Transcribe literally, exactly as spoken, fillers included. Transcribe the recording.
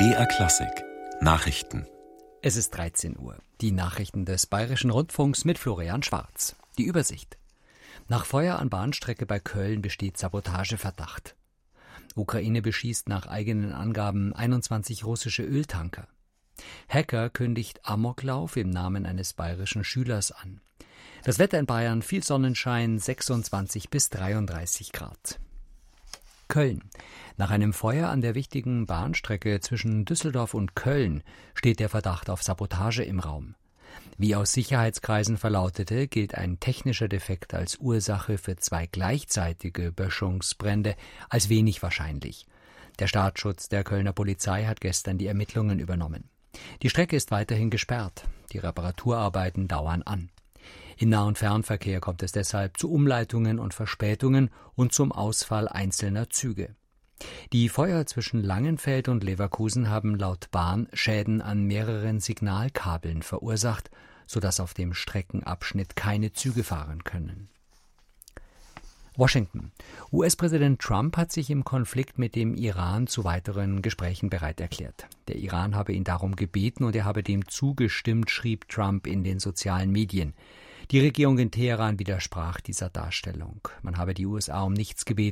B R Klassik Nachrichten. Es ist dreizehn Uhr. Die Nachrichten des Bayerischen Rundfunks mit Florian Schwarz. Die Übersicht. Nach Feuer an Bahnstrecke bei Köln besteht Sabotageverdacht. Ukraine beschießt nach eigenen Angaben einundzwanzig russische Öltanker. Hacker kündigt Amoklauf im Namen eines bayerischen Schülers an. Das Wetter in Bayern: viel Sonnenschein, sechsundzwanzig bis dreiunddreißig Grad. Köln. Nach einem Feuer an der wichtigen Bahnstrecke zwischen Düsseldorf und Köln steht der Verdacht auf Sabotage im Raum. Wie aus Sicherheitskreisen verlautete, gilt ein technischer Defekt als Ursache für zwei gleichzeitige Böschungsbrände als wenig wahrscheinlich. Der Staatsschutz der Kölner Polizei hat gestern die Ermittlungen übernommen. Die Strecke ist weiterhin gesperrt. Die Reparaturarbeiten dauern an. Im Nah- und Fernverkehr kommt es deshalb zu Umleitungen und Verspätungen und zum Ausfall einzelner Züge. Die Feuer zwischen Langenfeld und Leverkusen haben laut Bahn Schäden an mehreren Signalkabeln verursacht, sodass auf dem Streckenabschnitt keine Züge fahren können. Washington. U S-Präsident Trump hat sich im Konflikt mit dem Iran zu weiteren Gesprächen bereit erklärt. Der Iran habe ihn darum gebeten und er habe dem zugestimmt, schrieb Trump in den sozialen Medien. Die Regierung in Teheran widersprach dieser Darstellung. Man habe die U S A um nichts gebeten